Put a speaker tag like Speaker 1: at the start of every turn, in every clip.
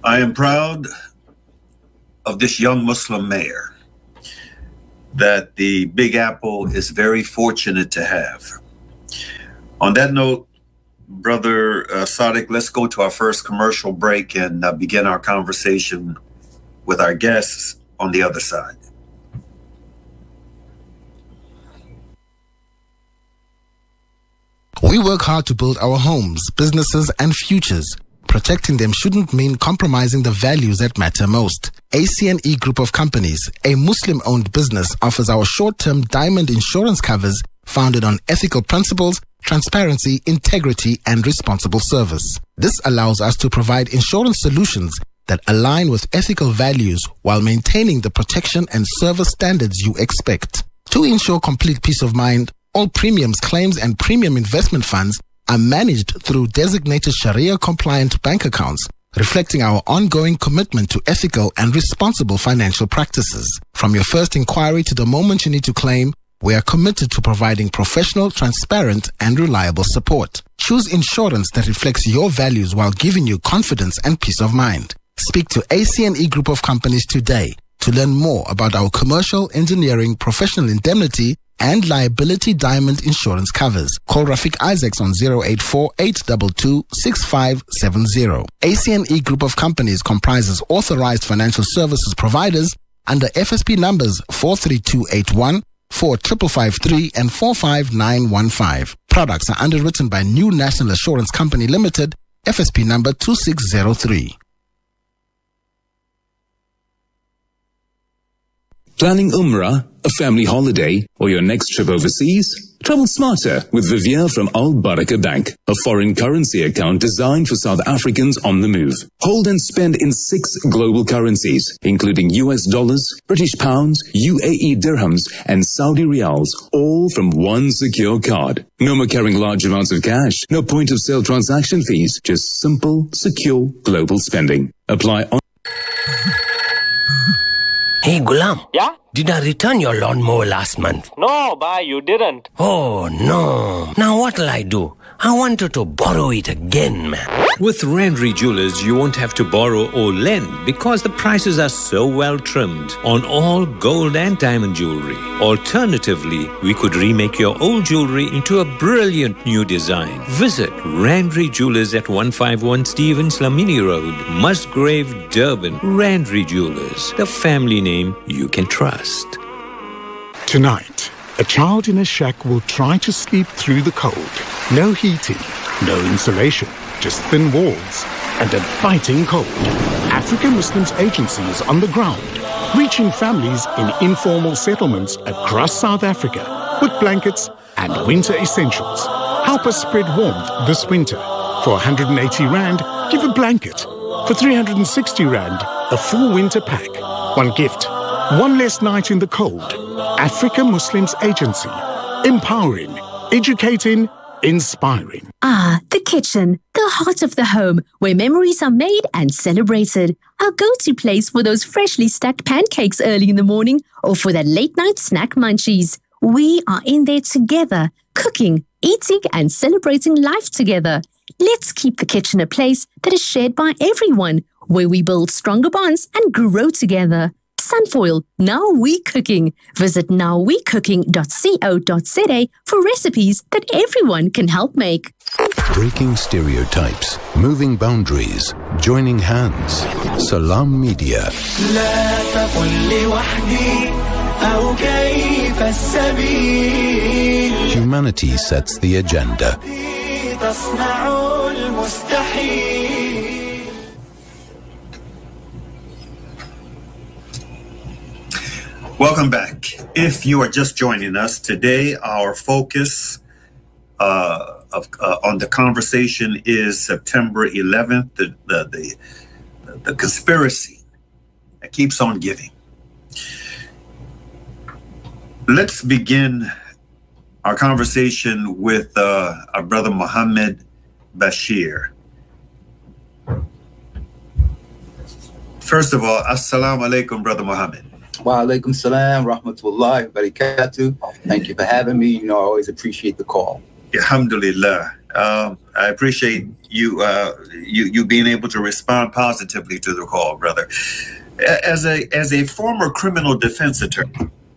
Speaker 1: I am proud of this young Muslim mayor that the Big Apple is very fortunate to have. On that note, Brother Sadiq, let's go to our first commercial break and begin our conversation with our guests on the other side.
Speaker 2: We work hard to build our homes, businesses, and futures. Protecting them shouldn't mean compromising the values that matter most. ACNE Group of Companies, a Muslim-owned business, offers our short-term diamond insurance covers founded on ethical principles, transparency, integrity, and responsible service. This allows us to provide insurance solutions that align with ethical values while maintaining the protection and service standards you expect. To ensure complete peace of mind, all premiums, claims, and premium investment funds are managed through designated Sharia-compliant bank accounts, reflecting our ongoing commitment to ethical and responsible financial practices. From your first inquiry to the moment you need to claim, we are committed to providing professional, transparent, and reliable support. Choose insurance that reflects your values while giving you confidence and peace of mind. Speak to ACNE Group of Companies today to learn more about our commercial, engineering, professional indemnity, and liability diamond insurance covers. Call Rafiq Isaacs on 084-822-6570. ACNE Group of Companies comprises authorized financial services providers under FSP numbers 43281, 4553, and 45915. Products are underwritten by New National Assurance Company Limited, FSP number 2603.
Speaker 3: Planning Umrah, a family holiday, or your next trip overseas? Travel smarter with Vivier from Al Baraka Bank, a foreign currency account designed for South Africans on the move. Hold and spend in 6 global currencies, including US dollars, British pounds, UAE dirhams, and Saudi riyals, all from one secure card. No more carrying large amounts of cash, no point of sale transaction fees, just simple, secure global spending. Apply on...
Speaker 4: Hey, Gulam.
Speaker 5: Yeah?
Speaker 4: Did I return your lawnmower last month?
Speaker 5: No, bhai, you didn't.
Speaker 4: Oh, no. Now what'll I do? I wanted to borrow it again, man.
Speaker 6: With Randry Jewelers, you won't have to borrow or lend because the prices are so well trimmed on all gold and diamond jewelry. Alternatively, we could remake your old jewelry into a brilliant new design. Visit Randry Jewelers at 151 Stevens Lamini Road, Musgrave, Durban. Randry Jewelers, the family name you can trust.
Speaker 7: Tonight, a child in a shack will try to sleep through the cold. No heating, no insulation, just thin walls and a biting cold. African Muslims Agency is on the ground, reaching families in informal settlements across South Africa with blankets and winter essentials. Help us spread warmth this winter. For 180 Rand, give a blanket. For 360 Rand, a full winter pack. One gift, one less night in the cold. African Muslims Agency. Empowering, educating, inspiring.
Speaker 8: Ah, the kitchen, the heart of the home, where memories are made and celebrated. Our go-to place for those freshly stacked pancakes early in the morning or for that late-night snack munchies. We are in there together, cooking, eating, and celebrating life together. Let's keep the kitchen a place that is shared by everyone, where we build stronger bonds and grow together. Sunfoil, Now We Cooking. Visit nowwecooking.co.za for recipes that everyone can help make.
Speaker 9: Breaking stereotypes, moving boundaries, joining hands. Salam Media. Humanity sets the agenda.
Speaker 1: Welcome back. If you are just joining us today, our focus on the conversation is September 11th, the conspiracy that keeps on giving. Let's begin our conversation with our brother Mohammed Bashir. First of all, assalamu alaikum, brother Mohammed.
Speaker 10: Wa alaikum salam, rahmatullahi wa barakatuh. Thank you for having me. You know, I always appreciate the call.
Speaker 1: Alhamdulillah. I appreciate you being able to respond positively to the call, brother. As a former criminal defense attorney,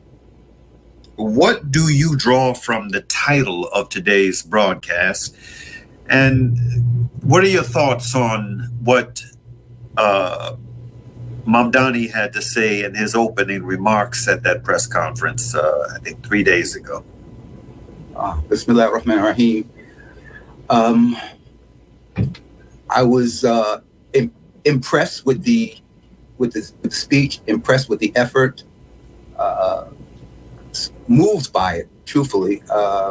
Speaker 1: what do you draw from the title of today's broadcast? And what are your thoughts on what Mamdani had to say in his opening remarks at that press conference, I think 3 days ago?
Speaker 5: Bismillah ar-Rahman ar-Rahim. I was impressed with the speech, impressed with the effort, moved by it, truthfully,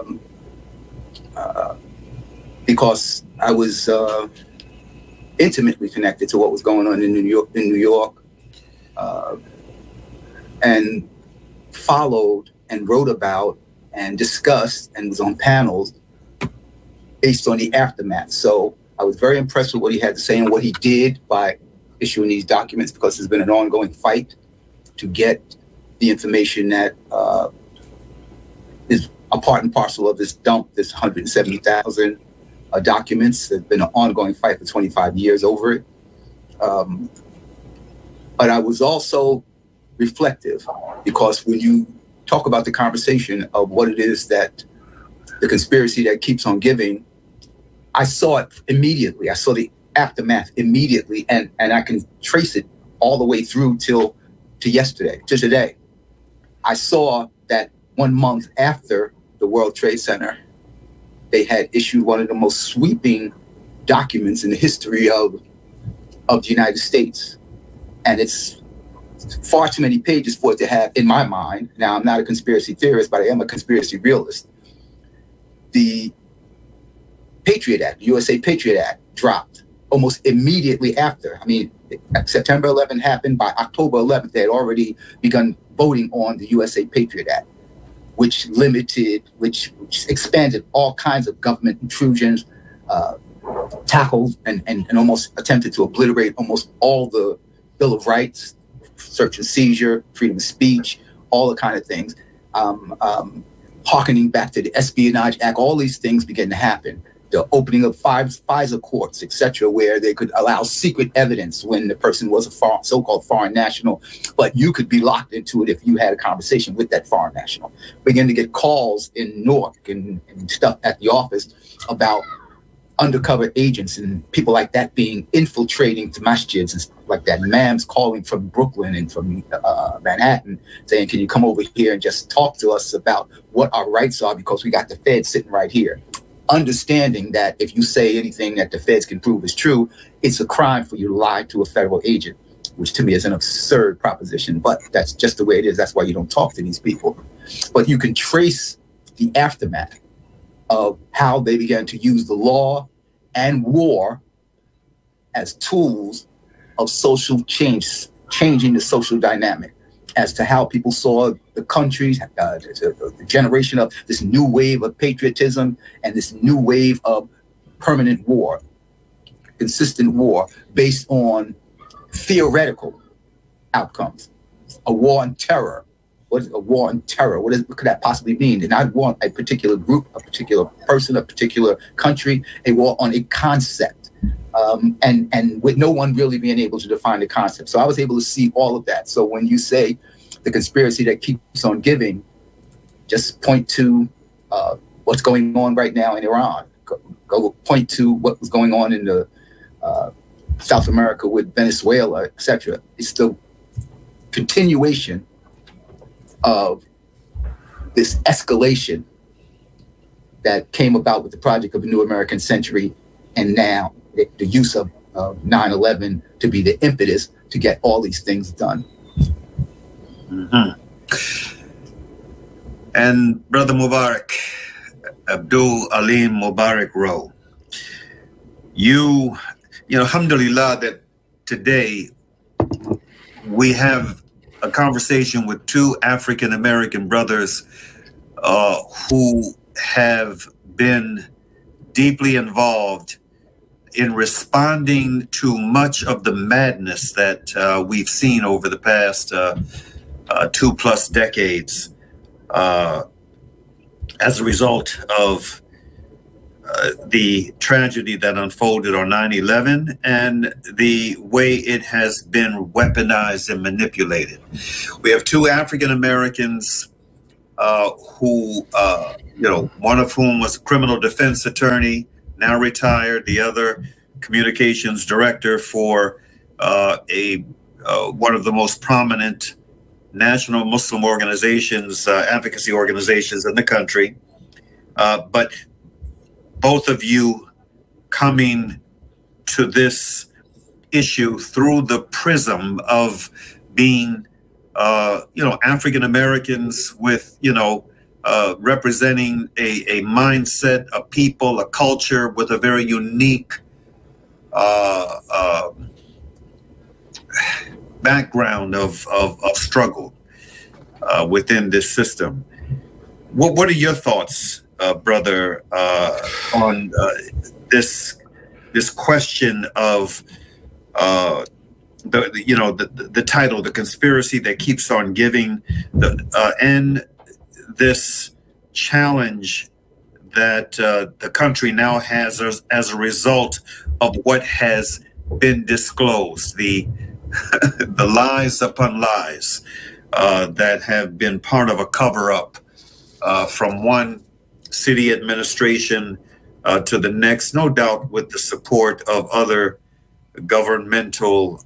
Speaker 5: because I was intimately connected to what was going on in New York, and followed and wrote about and discussed and was on panels based on the aftermath. So I was very impressed with what he had to say and what he did by issuing these documents, because there's been an ongoing fight to get the information that is a part and parcel of this dump, this 170,000 documents. There's been an ongoing fight for 25 years over it. But I was also reflective, because when you talk about the conversation of what it is that the conspiracy that keeps on giving, I saw it immediately. I saw the aftermath immediately, and I can trace it all the way through to yesterday, to today. I saw that 1 month after the World Trade Center, they had issued one of the most sweeping documents in the history of the United States. And it's far too many pages for it to have, in my mind. Now, I'm not a conspiracy theorist, but I am a conspiracy realist. The Patriot Act, USA Patriot Act, dropped almost immediately after. I mean, September 11th happened. By October 11th, they had already begun voting on the USA Patriot Act, which expanded all kinds of government intrusions, tackled and almost attempted to obliterate almost all the Bill of Rights, search and seizure, freedom of speech, all the kind of things. Harkening back to the Espionage Act, all these things began to happen. The opening of FISA courts, etc., where they could allow secret evidence when the person was a so-called foreign national, but you could be locked into it if you had a conversation with that foreign national. Began to get calls in Newark and stuff at the office about undercover agents and people like that being infiltrating to masjids and stuff like that. Mams calling from Brooklyn and from Manhattan saying, can you come over here and just talk to us about what our rights are, because we got the feds sitting right here. Understanding that if you say anything that the feds can prove is true, it's a crime for you to lie to a federal agent, which to me is an absurd proposition, but that's just the way it is. That's why you don't talk to these people. But you can trace the aftermath of how they began to use the law and war as tools of social change, changing the social dynamic as to how people saw the country, the generation of this new wave of patriotism and this new wave of permanent war, consistent war based on theoretical outcomes. A war on terror. What is a war on terror? What could that possibly mean? And I want a particular group, a particular person, a particular country, a war on a concept. And with no one really being able to define the concept. So I was able to see all of that. So when you say the conspiracy that keeps on giving, just point to what's going on right now in Iran. Go point to what was going on in the South America with Venezuela, etc. It's the continuation of this escalation that came about with the project of a new American century, and now the use of 9/11 to be the impetus to get all these things done.
Speaker 1: Mm-hmm. And Brother Mubarak, Abdul Alim Mubarak Rowe, you know, alhamdulillah that today we have a conversation with two African-American brothers who have been deeply involved in responding to much of the madness that we've seen over the past 2+ decades as a result of the tragedy that unfolded on 9/11 and the way it has been weaponized and manipulated. We have two African Americans who, one of whom was a criminal defense attorney, now retired, the other communications director for one of the most prominent national Muslim organizations, advocacy organizations in the country. But both of you coming to this issue through the prism of being, African Americans with, representing a mindset, a people, a culture with a very unique background of struggle within this system. What are your thoughts, brother, on this question of the title, The Conspiracy That Keeps on Giving, and this challenge that the country now has as a result of what has been disclosed, the lies upon lies that have been part of a cover-up from one city administration to the next, no doubt with the support of other governmental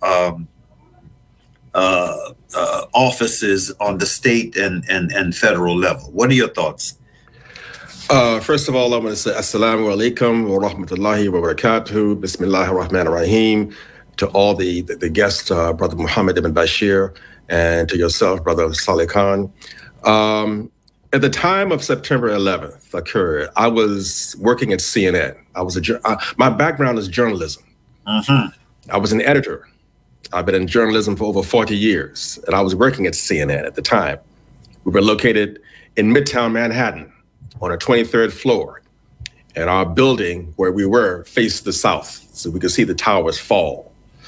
Speaker 1: offices on the state and federal level. What are your thoughts?
Speaker 10: First of all, I want to say assalamu alaikum wa rahmatullahi wa barakatuhu. Bismillahir Rahmanir Rahim. To all the guests, Brother Muhammad ibn Bashir, and to yourself, Brother Saleh Khan. At the time of September 11th occurred, I was working at CNN. My background is journalism. I was an editor. I've been in journalism for over 40 years, and I was working at CNN at the time. We were located in Midtown Manhattan on a 23rd floor, and our building where we were faced the south, so we could see the towers fall.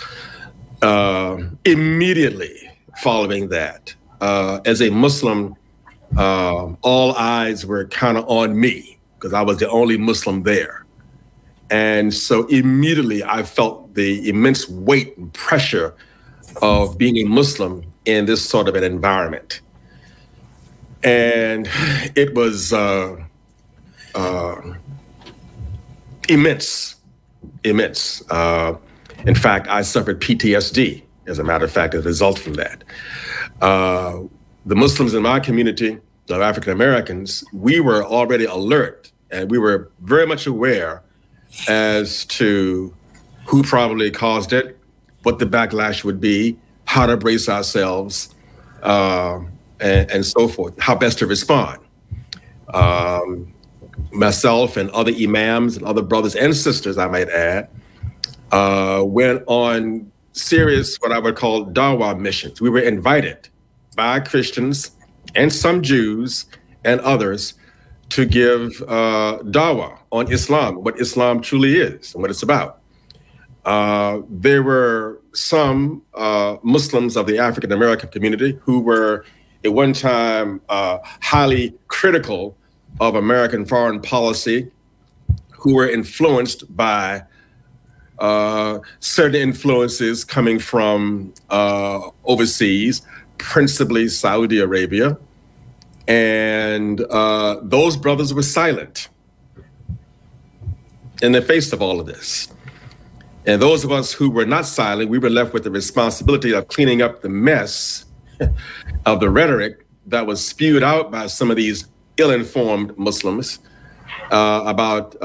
Speaker 10: Immediately following that, as a Muslim, all eyes were kind of on me because I was the only Muslim there. And so immediately I felt the immense weight and pressure of being a Muslim in this sort of an environment. And it was immense. In fact, I suffered PTSD, as a matter of fact, as a result from that. The Muslims in my community, the African Americans, we were already alert, and we were very much aware as to who probably caused it, what the backlash would be, how to brace ourselves, and so forth, how best to respond. Myself and other imams and other brothers and sisters, I might add, went on serious, what I would call dawah missions. We were invited by Christians and some Jews and others to give dawah on Islam, what Islam truly is and what it's about. There were some Muslims of the African American community who were at one time highly critical of American foreign policy, who were influenced by certain influences coming from overseas, principally Saudi Arabia. And those brothers were silent in the face of all of this. And those of us who were not silent, we were left with the responsibility of cleaning up the mess of the rhetoric that was spewed out by some of these ill-informed Muslims about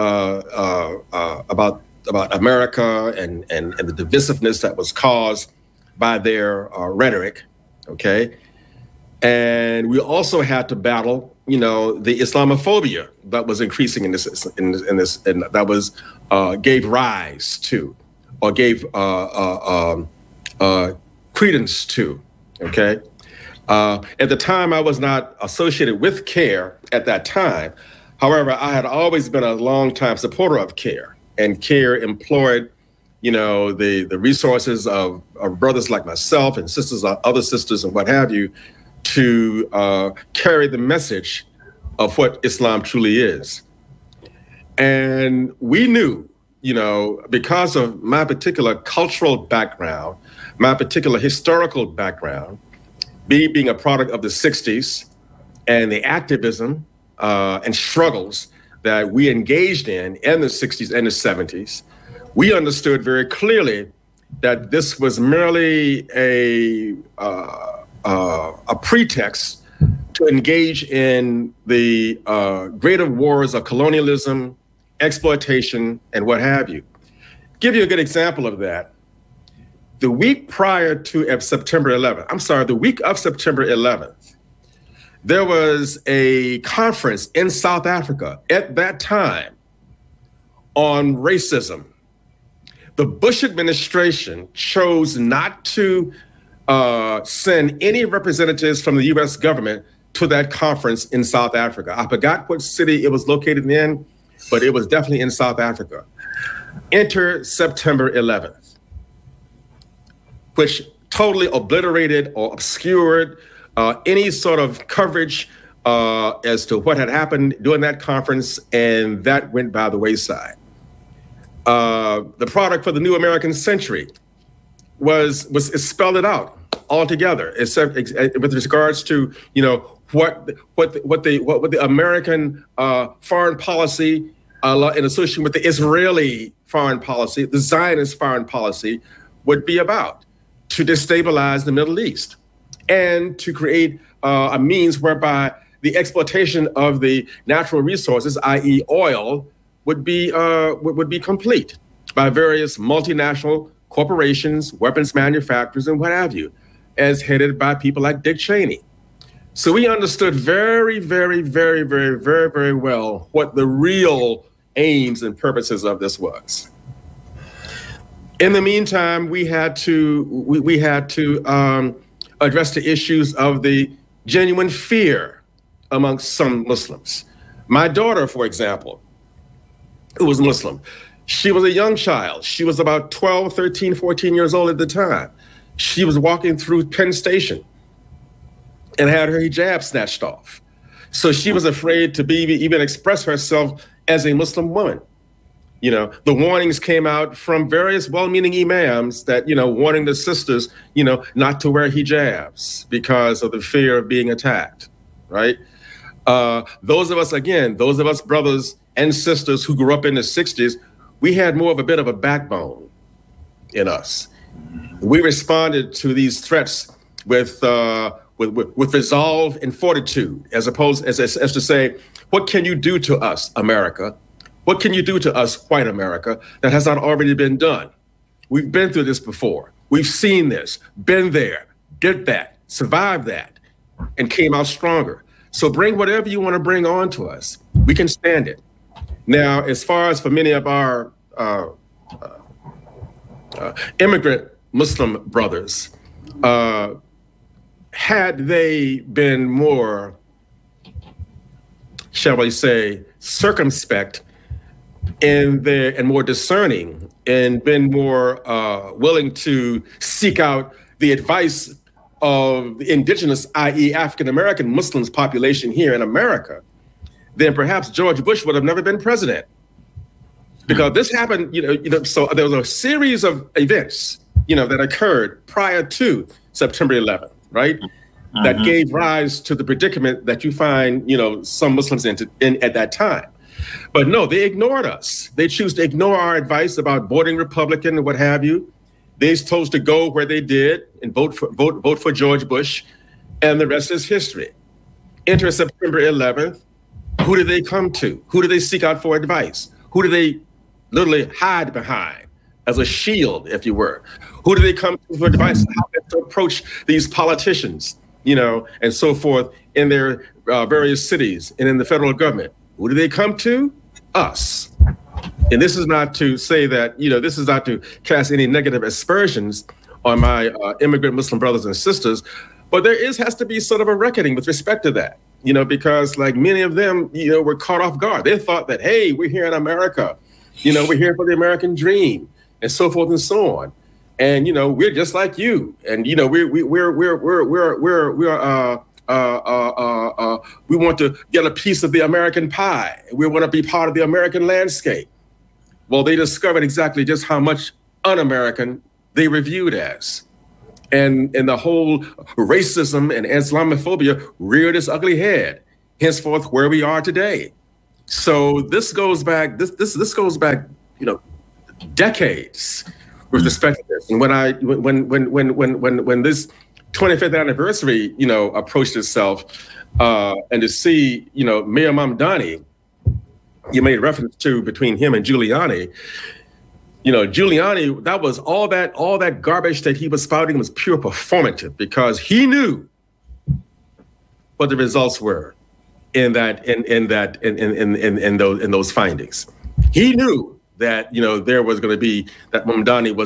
Speaker 10: America and the divisiveness that was caused by their rhetoric, okay? And we also had to battle, the Islamophobia that was increasing in this, and that was gave rise to, or gave credence to, okay? At the time, I was not associated with CARE at that time. However, I had always been a longtime supporter of CARE, and CARE employed, the resources of brothers like myself and sisters, other sisters, and what have you, to carry the message of what Islam truly is. And we knew, because of my particular cultural background, my particular historical background, being a product of the 60s and the activism and struggles that we engaged in the 60s and the 70s, we understood very clearly that this was merely a pretext to engage in the greater wars of colonialism, exploitation, and what have you. Give you a good example of that. The week prior to September 11th, the week of September 11th, there was a conference in South Africa at that time on racism. The Bush administration chose not to send any representatives from the U.S. government to that conference in South Africa. I forgot what city it was located in, but it was definitely in South Africa. Enter September 11th, which totally obliterated or obscured any sort of coverage as to what had happened during that conference, and that went by the wayside. The product for the New American Century was spelled it out altogether, except with regards to what the American foreign policy in association with the Israeli foreign policy, the Zionist foreign policy, would be about, to destabilize the Middle East and to create a means whereby the exploitation of the natural resources, i.e. oil, would be complete by various multinational corporations, weapons manufacturers, and what have you, as headed by people like Dick Cheney. So we understood very, very, very, very, very, very well what the real aims and purposes of this was. In the meantime, we had to address the issues of the genuine fear amongst some Muslims. My daughter, for example, who was Muslim, she was a young child. She was about 12, 13, 14 years old at the time. She was walking through Penn Station and had her hijab snatched off. So she was afraid to even express herself as a Muslim woman. The warnings came out from various well-meaning imams that, warning the sisters, not to wear hijabs because of the fear of being attacked, right? Those of us brothers and sisters who grew up in the 60s, we had more of a bit of a backbone in us. We responded to these threats with resolve and fortitude, as opposed as to say, what can you do to us, America? What can you do to us, white America, that has not already been done? We've been through this before. We've seen this, been there, did that, survived that, and came out stronger. So bring whatever you want to bring on to us. We can stand it. Now, as far as for many of our immigrant Muslim brothers, had they been more, shall we say, circumspect and more discerning and been more willing to seek out the advice of the indigenous, i.e. African-American Muslims population here in America, then perhaps George Bush would have never been president. Because this happened, so there was a series of events, that occurred prior to September 11th, right? Mm-hmm. That gave rise to the predicament that you find, some Muslims in at that time. But no, they ignored us. They choose to ignore our advice about voting Republican and what have you. They chose to go where they did and vote for George Bush, and the rest is history. Enter September 11th. Who do they come to? Who do they seek out for advice? Who do they literally hide behind as a shield, if you were? Who do they come to for advice? How to approach these politicians, and so forth in their various cities and in the federal government? Who do they come to? Us. And this is not to say that, this is not to cast any negative aspersions on my immigrant Muslim brothers and sisters, but there has to be sort of a reckoning with respect to that, because like many of them, were caught off guard. They thought that, hey, we're here in America, we're here for the American dream and so forth and so on. And, we're just like you. And, we're We want to get a piece of the American pie. We want to be part of the American landscape. Well, they discovered exactly just how much un-American they were viewed as. And the whole racism and Islamophobia reared its ugly head, henceforth where we are today. So this goes back, this goes back, decades with respect to this. And when this 25th anniversary, approached itself, and to see, Mayor Mamdani, you made reference to between him and Giuliani. Giuliani, that was all that garbage that he was spouting was pure performative, because he knew what the results were in those findings. He knew that there was going to be that Mamdani was